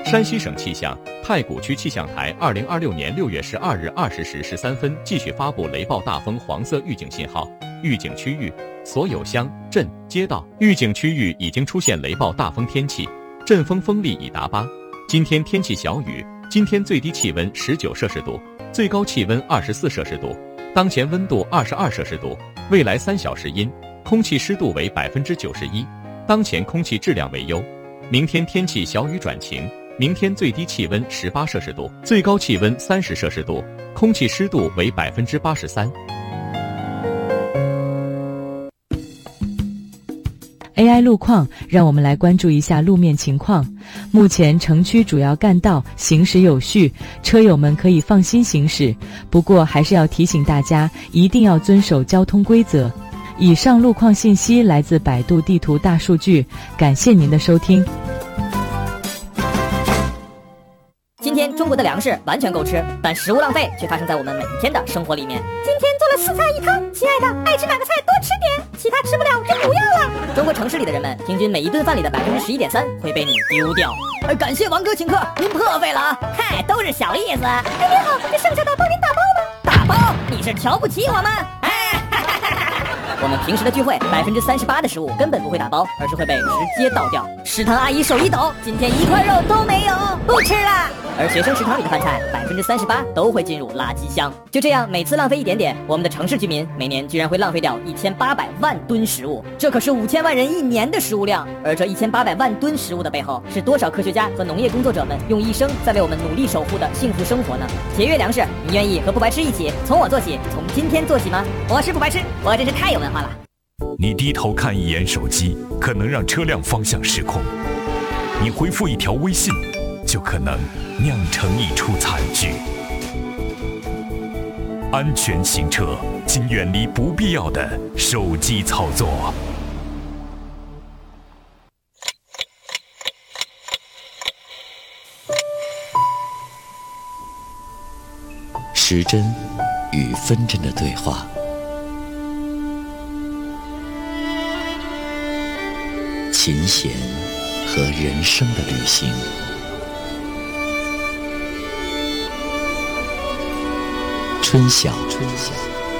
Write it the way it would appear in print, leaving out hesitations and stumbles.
山西省气象太谷区气象台2026年6月12日20时13分继续发布雷暴大风黄色预警信号，预警区域所有乡镇街道预警区域已经出现雷暴大风天气，阵风风力已达8。今天天气小雨，今天最低气温19摄氏度，最高气温24摄氏度，当前温度22摄氏度，未来3小时阴，空气湿度为91%，当前空气质量为优。明天天气小雨转晴，明天最低气温18摄氏度，最高气温30摄氏度，空气湿度为83%。 AI 路况，让我们来关注一下路面情况。目前城区主要干道行驶有序，车友们可以放心行驶。不过还是要提醒大家，一定要遵守交通规则。以上路况信息来自百度地图大数据，感谢您的收听。 今天中国的粮食完全够吃，但食物浪费却发生在我们每一天的生活里面。 今天做了4菜1汤，亲爱的，爱吃哪个菜多吃点，其他吃不了就不要了。 中国城市里的人们，平均每一顿饭里的11.3%会被你丢掉。感谢王哥请客，您破费了啊！嗨，都是小意思。 哎，您好，这剩下的帮您打包吗？ 打包？你是瞧不起我们？我们平时的聚会，38%的食物根本不会打包，而是会被直接倒掉。食堂阿姨手一抖，今天1块肉都没有，不吃了。而学生食堂里的饭菜，38%都会进入垃圾箱。就这样，每次浪费一点点，我们的城市居民每年居然会浪费掉1800万吨食物，这可是5000万人1年的食物量。而这1800万吨食物的背后，是多少科学家和农业工作者们用一生在为我们努力守护的幸福生活呢？节约粮食，你愿意和不白痴一起从我做起，从今天做起吗？我是不白痴，我真是太有文化了。 你低头看一眼手机，可能让车辆方向失控；你回复一条微信，就可能酿成一出惨剧。安全行车，请远离不必要的手机操作。 时针与分针的对话，琴弦和人生的旅行。春晓